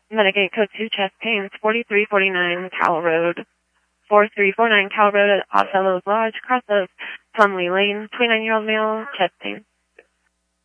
Medicaid code 2, chest pains, 4349 Cowell Road. 4349 Cowell Road at Odd Fellows Lodge, across of Plumley Lane, 29-year-old male, chest pain.